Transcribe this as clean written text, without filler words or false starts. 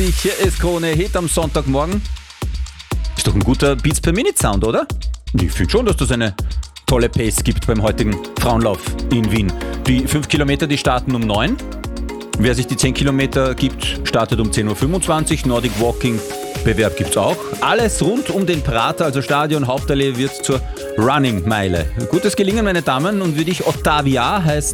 ich. Hier ist Krone Hit am Sonntagmorgen. Ist doch ein guter Beats per Minute Sound, oder? Ich finde schon, dass das eine tolle Pace gibt beim heutigen Frauenlauf in Wien. Die 5 Kilometer, die starten um 9. Wer sich die 10 Kilometer gibt, startet um 10.25 Uhr. Nordic Walking Bewerb gibt's auch. Alles rund um den Prater, also Stadion, Hauptallee, wird zur Running Meile. Gutes Gelingen, meine Damen, und würde ich Ottavia heißen.